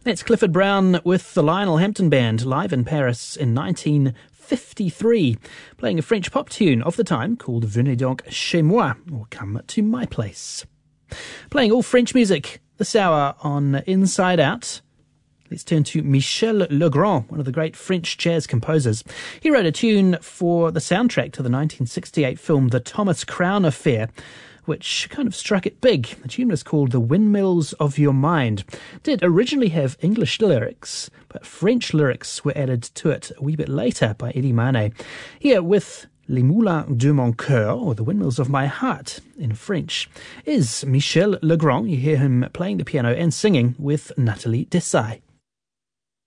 That's Clifford Brown with the Lionel Hampton Band live in Paris in 1953, playing a French pop tune of the time called Venez donc chez moi, or Come to My Place. Playing all French music this hour on Inside Out. Let's turn to Michel Legrand, one of the great French jazz composers. He wrote a tune for the soundtrack to the 1968 film The Thomas Crown Affair, which kind of struck it big. The tune was called The Windmills of Your Mind. It did originally have English lyrics, but French lyrics were added to it a wee bit later by Eddie Mane. Here with Les Moulins de mon Cœur, or The Windmills of My Heart in French, is Michel Legrand. You hear him playing the piano and singing with Nathalie Dessay.